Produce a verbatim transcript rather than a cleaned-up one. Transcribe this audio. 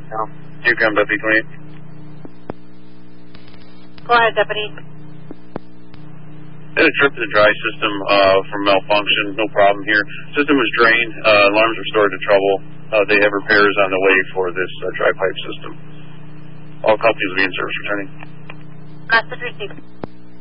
No. You come, Deputy twenty-eight. Go ahead, Deputy. Had a trip to the dry system uh, from malfunction, no problem here. System was drained, uh, alarms restored to trouble. Uh, they have repairs on the way for this uh, dry pipe system. All companies will be in service returning. Message received.